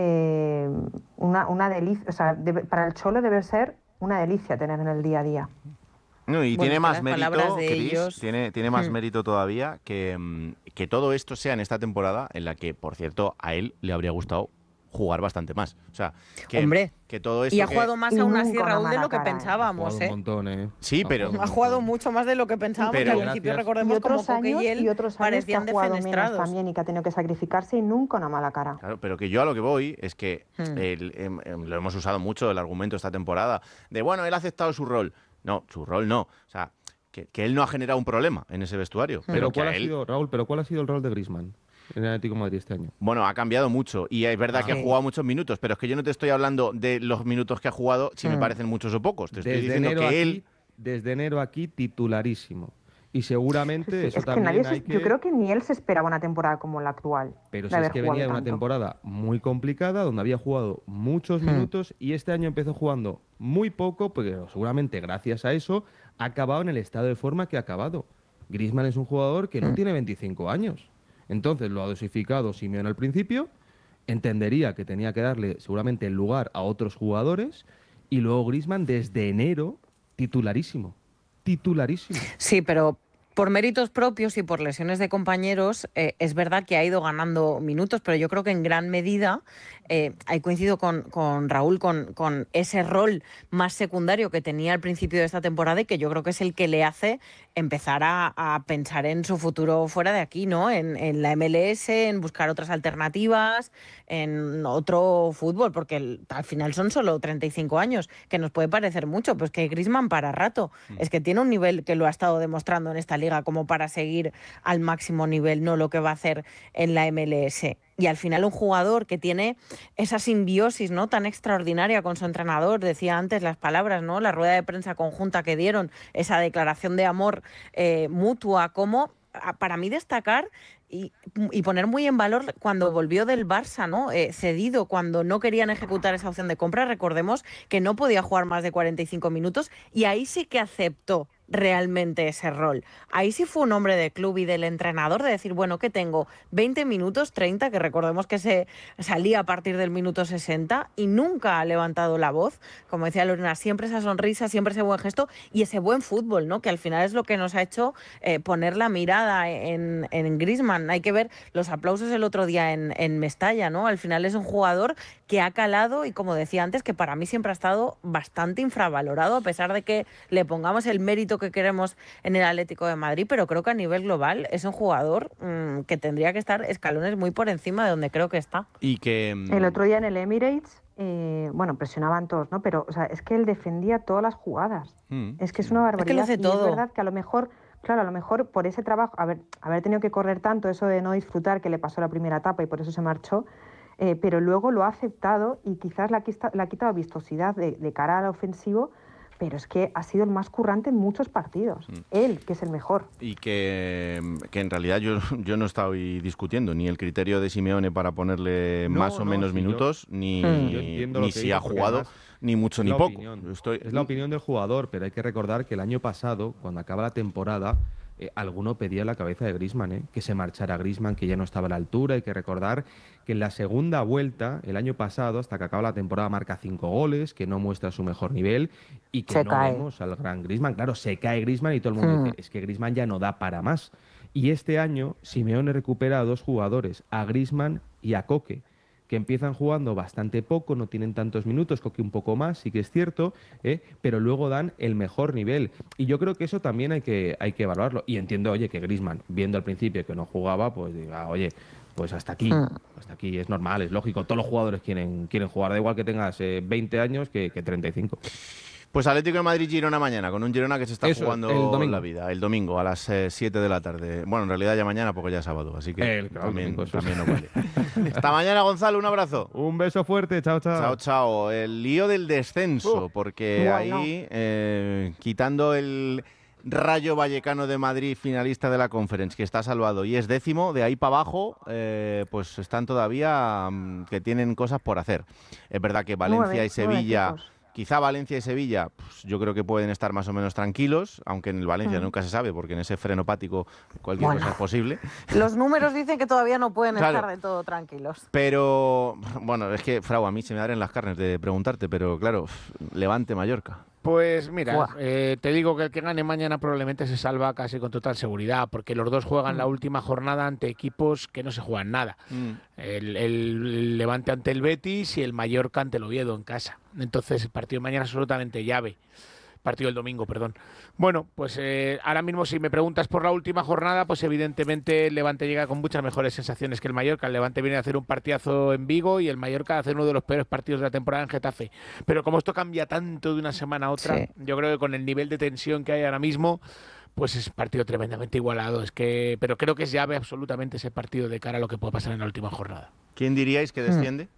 eh, una, una delicia, o sea, debe, para el Cholo debe ser una delicia tener en el día a día. No, y bueno, tiene más mérito, de Cris, ellos... tiene, tiene más hmm. mérito todavía que, que todo esto sea en esta temporada, en la que, por cierto, a él le habría gustado jugar bastante más. O sea, que, Hombre, que todo esto y ha que... jugado más Y aún nunca así, una Raúl, de mala lo que cara, ¿eh? pensábamos, Un ¿eh? montón, ¿eh? Sí, pero... Ha jugado mucho más de lo que pensábamos, Pero- que al principio Gracias. Y recordemos como otros Coque años, y él y otros años que ha parecían jugado menos defenestrados. también y que ha tenido que sacrificarse, y nunca una mala cara. Claro, pero que yo a lo que voy es que Hmm. el, em, em, lo hemos usado mucho el argumento esta temporada de, bueno, él ha aceptado su rol. No, su rol no. O sea, que, que él no ha generado un problema en ese vestuario. Pero, Pero que ¿cuál a ha él... sido, Raúl, pero ¿cuál ha sido el rol de Griezmann en el Atlético de Madrid este año? Bueno, ha cambiado mucho y es verdad Ah. que ha jugado muchos minutos, pero es que yo no te estoy hablando de los minutos que ha jugado, si me Mm. parecen muchos o pocos. Te estoy Desde diciendo enero, que aquí, él... desde enero aquí titularísimo. Y seguramente eso Es que también nadie se- hay que... Yo creo que ni él se esperaba una temporada como la actual. Pero de si es haber que jugado venía de una tanto. temporada muy complicada, donde había jugado muchos Hmm. minutos, y este año empezó jugando muy poco, pero seguramente gracias a eso ha acabado en el estado de forma que ha acabado. Griezmann es un jugador que no Hmm. tiene veinticinco años. Entonces lo ha dosificado Simeone al principio, entendería que tenía que darle seguramente el lugar a otros jugadores, y luego Griezmann desde enero titularísimo. Titularísimo. Sí, pero por méritos propios y por lesiones de compañeros, eh, es verdad que ha ido ganando minutos, pero yo creo que en gran medida, eh, ahí coincido con, con Raúl, con, con ese rol más secundario que tenía al principio de esta temporada y que yo creo que es el que le hace empezar a, a pensar en su futuro fuera de aquí, ¿no? En, en la M L S, en buscar otras alternativas, en otro fútbol, porque el, al final son solo treinta y cinco años, que nos puede parecer mucho, pues que Griezmann para rato, mm. es que tiene un nivel que lo ha estado demostrando en esta liga como para seguir al máximo nivel, no lo que va a hacer en la M L S. Y al final un jugador que tiene esa simbiosis, ¿no?, tan extraordinaria con su entrenador, decía antes las palabras, ¿no?, la rueda de prensa conjunta que dieron, esa declaración de amor eh, mutua, como para mí destacar y, y poner muy en valor cuando volvió del Barça, ¿no? Eh, cedido, cuando no querían ejecutar esa opción de compra. Recordemos que no podía jugar más de cuarenta y cinco minutos y ahí sí que aceptó realmente ese rol. Ahí sí fue un hombre de club y del entrenador de decir, bueno, que tengo veinte minutos, treinta, que recordemos que se salía a partir del minuto sesenta y nunca ha levantado la voz. Como decía Lorena, siempre esa sonrisa, siempre ese buen gesto y ese buen fútbol, ¿no?, que al final es lo que nos ha hecho eh, poner la mirada en, en Griezmann. Hay que ver los aplausos el otro día en, en Mestalla, ¿no? Al final es un jugador que ha calado y, como decía antes, que para mí siempre ha estado bastante infravalorado, a pesar de que le pongamos el mérito que queremos en el Atlético de Madrid, pero creo que a nivel global es un jugador mmm, que tendría que estar escalones muy por encima de donde creo que está. Y que mmm... el otro día en el Emirates, eh, bueno, presionaban todos, ¿no? Pero, o sea, es que él defendía todas las jugadas. Mm. Es que es una barbaridad. Es que lo hace y todo. Es verdad que a lo mejor, claro, a lo mejor por ese trabajo, haber, haber tenido que correr tanto, eso de no disfrutar, que le pasó la primera etapa y por eso se marchó, eh, pero luego lo ha aceptado y quizás le ha, quita, le ha quitado vistosidad de, de cara al ofensivo. Pero es que ha sido el más currante en muchos partidos. Mm. Él, que es el mejor. Y que, que en realidad yo, yo no estoy discutiendo ni el criterio de Simeone para ponerle no, más o no, menos si minutos, yo, ni, mm. ni si ha jugado, ni mucho ni poco. Estoy... Es la opinión del jugador, pero hay que recordar que el año pasado, cuando acaba la temporada, eh, alguno pedía la cabeza de Griezmann, eh, que se marchara Griezmann, que ya no estaba a la altura. Hay que recordar que en la segunda vuelta, el año pasado, hasta que acaba la temporada, marca cinco goles, que no muestra su mejor nivel y que se no cae. Vemos al gran Griezmann. Claro, se cae Griezmann y todo el mundo hmm. dice, es que Griezmann ya no da para más. Y este año, Simeone recupera a dos jugadores, a Griezmann y a Koke, que empiezan jugando bastante poco, no tienen tantos minutos, Koke un poco más, sí que es cierto, ¿eh? pero luego dan el mejor nivel. Y yo creo que eso también hay que, hay que evaluarlo. Y entiendo, oye, que Griezmann, viendo al principio que no jugaba, pues diga, oye, pues hasta aquí, hasta aquí es normal, es lógico. Todos los jugadores quieren, quieren jugar, da igual que tengas eh, veinte años que, que treinta y cinco. Pues Atlético de Madrid-Girona mañana, con un Girona que se está Eso, jugando la vida, el domingo a las eh, siete de la tarde. Bueno, en realidad ya mañana porque ya es sábado, así que el, claro, también, también no vale. Hasta mañana, Gonzalo, un abrazo. Un beso fuerte, chao, chao. Chao, chao. El lío del descenso, uh, porque bueno. ahí, eh, quitando el Rayo Vallecano de Madrid, finalista de la Conference, que está salvado y es décimo, de ahí para abajo, eh, pues están todavía um, que tienen cosas por hacer. Es verdad que Valencia nueve, y Sevilla... Quizá Valencia y Sevilla, pues yo creo que pueden estar más o menos tranquilos, aunque en el Valencia mm. nunca se sabe, porque en ese frenopático cualquier bueno, cosa es posible. Los números dicen que todavía no pueden claro, estar de todo tranquilos. Pero, bueno, es que, Frau, a mí se me dan las carnes de preguntarte, pero claro, Levante, Mallorca. Pues mira, eh, te digo que el que gane mañana probablemente se salva casi con total seguridad, porque los dos juegan mm. la última jornada ante equipos que no se juegan nada. Mm. El, el Levante ante el Betis y el Mallorca ante el Oviedo en casa. Entonces el partido de mañana es absolutamente llave. Partido del domingo, perdón. Bueno, pues eh, ahora mismo si me preguntas por la última jornada, pues evidentemente el Levante llega con muchas mejores sensaciones que el Mallorca. El Levante viene a hacer un partidazo en Vigo y el Mallorca a hacer uno de los peores partidos de la temporada en Getafe. Pero como esto cambia tanto de una semana a otra, sí. yo creo que con el nivel de tensión que hay ahora mismo, pues es partido tremendamente igualado. Es que, pero creo que es llave absolutamente ese partido de cara a lo que puede pasar en la última jornada. ¿Quién diríais que desciende?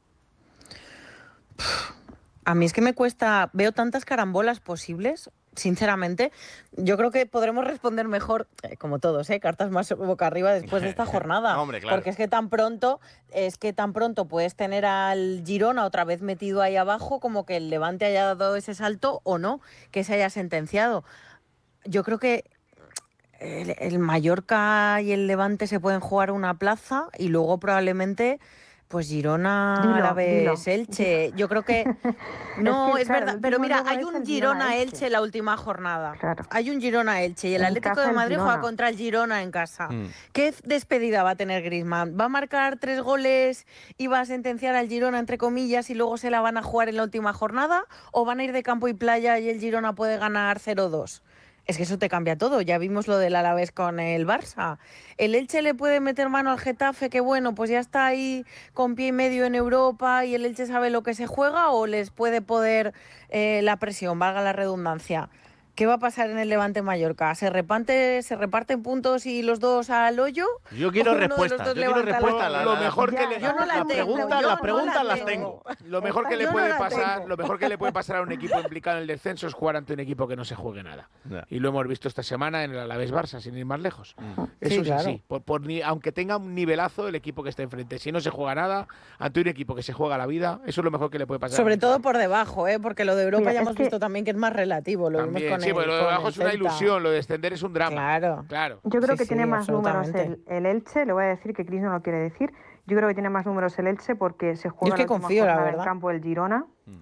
Hmm. A mí es que me cuesta, veo tantas carambolas posibles, sinceramente. Yo creo que podremos responder mejor, eh, como todos, ¿eh? Cartas más boca arriba después de esta jornada. no, hombre, claro. Porque es que tan pronto, es que tan pronto puedes tener al Girona otra vez metido ahí abajo, como que el Levante haya dado ese salto o no, que se haya sentenciado. Yo creo que el, el Mallorca y el Levante se pueden jugar una plaza y luego probablemente Pues Girona, Dilo, Alavés, dilo. Elche. Yo creo que no, Es es, que, claro, verdad. el Pero último mira, luego hay es un el Girona-Elche Girona-Elche. la última jornada. Claro. Hay un Girona-Elche y el En Atlético casa de el Madrid juega Girona. contra el Girona en casa. Mm. ¿Qué despedida va a tener Griezmann? ¿Va a marcar tres goles y va a sentenciar al Girona, entre comillas, y luego se la van a jugar en la última jornada? ¿O van a ir de campo y playa y el Girona puede ganar cero dos? Es que eso te cambia todo. Ya vimos lo del Alavés con el Barça. El Elche le puede meter mano al Getafe, que bueno, pues ya está ahí con pie y medio en Europa y el Elche sabe lo que se juega, o les puede poder eh, la presión, valga la redundancia. ¿Qué va a pasar en el Levante Mallorca? ¿Se reparte, se reparten puntos y los dos al hoyo? Yo quiero ¿O uno de los respuestas, dos yo quiero levanta la respuestas. mano? Lo mejor que Ya, le, Yo no la las tengo, preguntas, yo las no preguntas la las tengo. tengo. lo mejor que Yo le no puede la pasar, tengo. lo mejor que le puede pasar a un equipo implicado en el descenso es jugar ante un equipo que no se juegue nada. Ya. Y lo hemos visto esta semana en el Alavés Barça, sin ir más lejos. Mm. Eso Sí, es claro. así. Por, por ni- aunque tenga un nivelazo el equipo que está enfrente, si no se juega nada, ante un equipo que se juega la vida, eso es lo mejor que le puede pasar. a un Sobre equipo. todo por debajo, ¿eh? Porque lo de Europa Mira, ya es hemos que- visto también que es más relativo. Lo También, vimos con sí, el, porque lo de con abajo el es una Celta. ilusión, lo de descender es un drama. Claro. Claro. Yo creo Sí, que sí, tiene más números absolutamente. el, el Elche, le voy a decir que Cris no lo quiere decir. Yo creo que tiene más números el Elche porque se juega es que la última confío, la jornada en verdad. campo el Girona. Mm.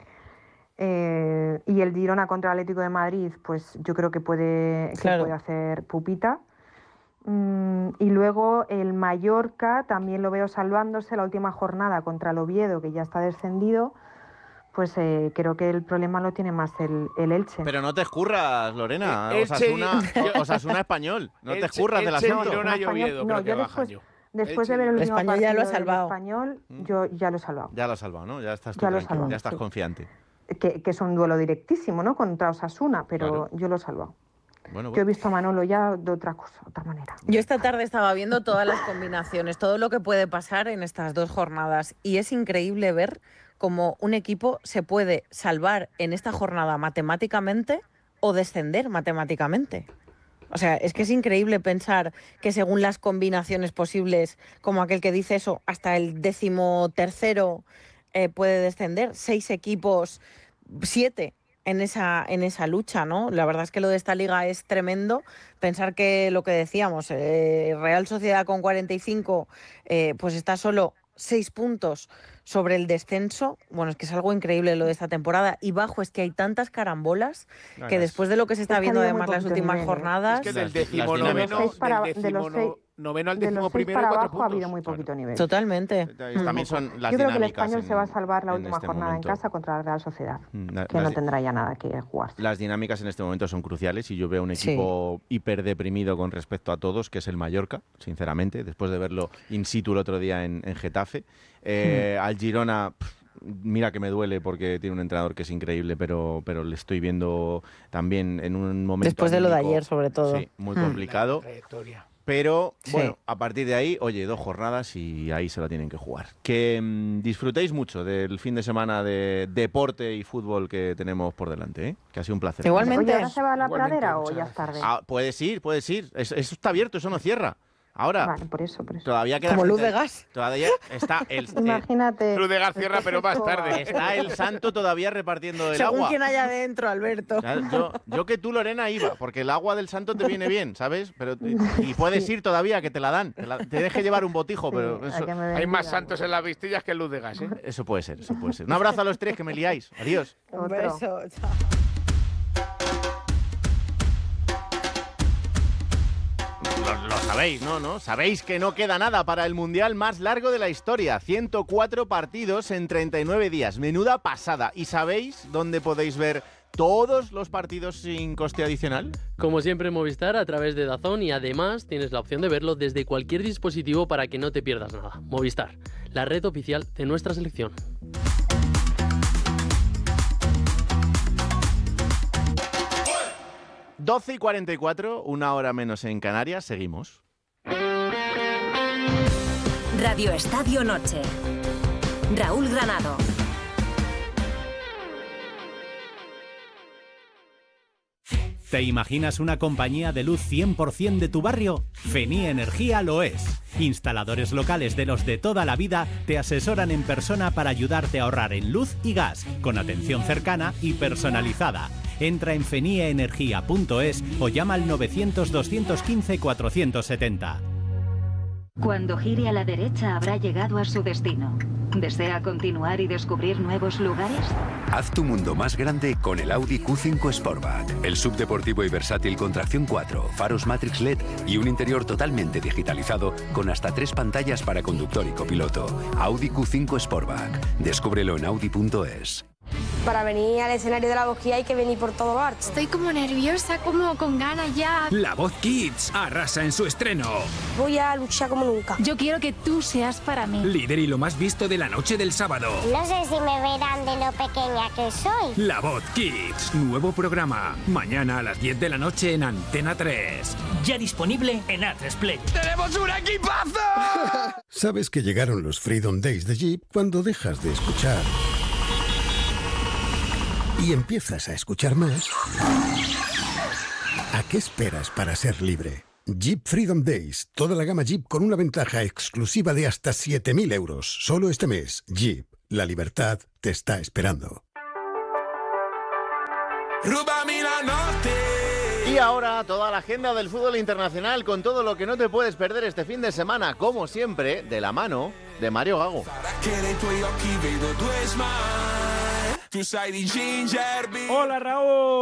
Eh, y el Girona contra el Atlético de Madrid, pues yo creo que puede, que Claro. puede hacer pupita. Mm, y luego el Mallorca también lo veo salvándose la última jornada contra el Oviedo, que ya está descendido. Pues eh, creo que el problema lo tiene más el, el Elche. Pero no te escurras, Lorena. Eh, Elche- Osasuna, Osasuna español. No te Elche- escurras del Elche, asunto. Girona y Español- Oviedo, no, creo que yo bajan después- yo. Después Elche- de ver el El último Español ya lo ha partido del salvado. Español, Mm. yo ya lo he salvado. Ya lo has salvado, ¿no? Ya estás tú Ya lo he tranquilo, salvado, ya estás sí. confiante. Que, que es un duelo directísimo, ¿no? Contra Osasuna, pero Claro. yo lo he salvado. Bueno, Yo he bueno. visto a Manolo ya de otra cosa, otra manera. Yo esta tarde estaba viendo todas las combinaciones, todo lo que puede pasar en estas dos jornadas, y es increíble ver cómo un equipo se puede salvar en esta jornada matemáticamente o descender matemáticamente. O sea, es que es increíble pensar que según las combinaciones posibles, como aquel que dice eso, hasta el décimo tercero eh, puede descender, seis equipos, siete en esa, en esa lucha, ¿no? La verdad es que lo de esta liga es tremendo. Pensar que lo que decíamos, eh, Real Sociedad con cuarenta y cinco, eh, pues está solo seis puntos sobre el descenso. Bueno, es que es algo increíble lo de esta temporada. Y bajo es que hay tantas carambolas Claro, que es- después de lo que se está Es que viendo ha habido además muy las poquito últimas nivel, ¿eh? jornadas... Es que Las- del las décimo dinámicas. noveno, De los seis para- del de los décimo seis- noveno al De décimo los seis primero hay para cuatro abajo ha habido puntos. muy poquito nivel. Totalmente. También son las Yo creo que el dinámicas Español en- se va a salvar la en última este jornada momento. en casa contra la Real Sociedad, Mm, la- que las no di- tendrá ya nada que jugar. Las dinámicas en este momento son cruciales y yo veo un Sí. equipo hiper deprimido con respecto a todos, que es el Mallorca, sinceramente, después de verlo in situ el otro día en, en Getafe. Eh, Hmm. Al Girona, pff, mira que me duele porque tiene un entrenador que es increíble, pero, pero le estoy viendo también en un momento Después de lo de anímico, ayer, sobre todo. sí, muy Mm. complicado. Trayectoria. Pero Sí. bueno, a partir de ahí, oye, dos jornadas y ahí se la tienen que jugar. Que mm, disfrutéis mucho del fin de semana de deporte y fútbol que tenemos por delante, ¿eh? Que ha sido un placer. Igualmente. Oye, ¿ahora se va a la Igualmente, pradera o muchas ya es gracias. tarde? Ah, puedes ir, puedes ir. Es- eso está abierto, eso no cierra. Ahora, Vale, por eso, por eso. todavía queda Como luz gente- de gas. Todavía está el, el- Imagínate. Cruz de García, pero más tarde. está el santo todavía repartiendo el Según agua. quien haya dentro, Alberto. Claro, Yo, yo que tú, Lorena, iba, porque el agua del santo te viene bien, ¿sabes? Pero y puedes ir todavía, que te la dan. Te, la- te deje llevar un botijo, Sí, pero a eso, que me Hay bendiga. más santos en las vistillas que en luz de gas, ¿eh? eso puede ser, eso puede ser. Un abrazo a los tres, que me liáis. Adiós. Un Otro. beso. Chao. Lo, lo sabéis, ¿no? ¿no? Sabéis que no queda nada para el mundial más largo de la historia. ciento cuatro partidos en treinta y nueve días. Menuda pasada. ¿Y sabéis dónde podéis ver todos los partidos sin coste adicional? Como siempre en Movistar, a través de DAZN, y además tienes la opción de verlo desde cualquier dispositivo para que no te pierdas nada. Movistar, la red oficial de nuestra selección. doce y cuarenta y cuatro, una hora menos en Canarias. Seguimos. Radio Estadio Noche. Raúl Granado. ¿Te imaginas una compañía de luz cien por ciento de tu barrio? Feni Energía lo es. Instaladores locales de los de toda la vida te asesoran en persona para ayudarte a ahorrar en luz y gas, con atención cercana y personalizada. Entra en fenieenergia punto es o llama al novecientos, doscientos quince, cuatrocientos setenta. Cuando gire a la derecha habrá llegado a su destino. ¿Desea continuar y descubrir nuevos lugares? Haz tu mundo más grande con el Audi Q cinco Sportback. El subdeportivo y versátil con tracción cuatro, faros Matrix L E D y un interior totalmente digitalizado con hasta tres pantallas para conductor y copiloto. Audi Q cinco Sportback. Descúbrelo en audi punto es. Para venir al escenario de La Voz Kids hay que venir por todo arte. Estoy como nerviosa, como con ganas ya. La Voz Kids arrasa en su estreno. Voy a luchar como nunca. Yo quiero que tú seas para mí. Líder y lo más visto de la noche del sábado. No sé si me verán de lo pequeña que soy. La Voz Kids, nuevo programa. Mañana a las diez de la noche en Antena tres. Ya disponible en A tres Play. ¡Tenemos un equipazo! Sabes que llegaron los Freedom Days de Jeep cuando dejas de escuchar y empiezas a escuchar más. ¿A qué esperas para ser libre? Jeep Freedom Days. Toda la gama Jeep con una ventaja exclusiva de hasta siete mil euros. Solo este mes. Jeep. La libertad te está esperando. Rúbame la noche. Y ahora toda la agenda del fútbol internacional con todo lo que no te puedes perder este fin de semana, como siempre, de la mano de Mario Gago. Hola Raúl.